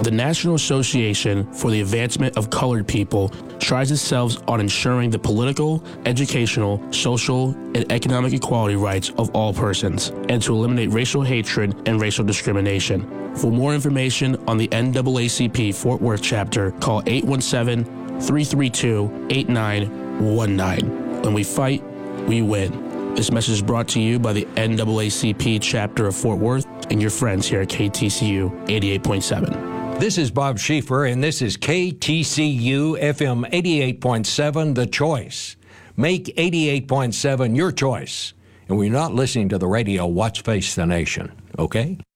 The National Association for the Advancement of Colored People strides itself on ensuring the political, educational, social, and economic equality rights of all persons, and to eliminate racial hatred and racial discrimination. For more information on the NAACP Fort Worth chapter, call 817-332-8919. When we fight, we win. This message is brought to you by the NAACP chapter of Fort Worth and your friends here at KTCU 88.7. This is Bob Schieffer, and this is KTCU FM 88.7, The Choice. Make 88.7 your choice. And we're not listening to the radio, watch Face the Nation, okay?